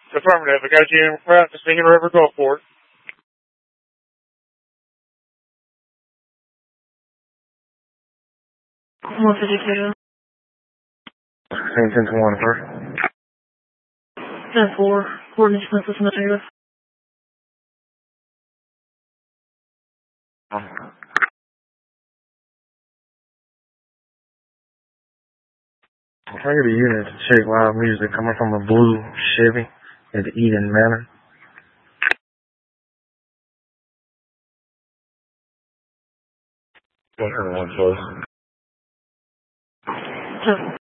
Affirmative. I got you in route to Singing River Gulfport. 152. Same 10 to 1, sir. 10-4. Coordinates census negative. I'm trying to get a unit to check loud music coming from a blue Chevy at the Eden Manor. One close. 10.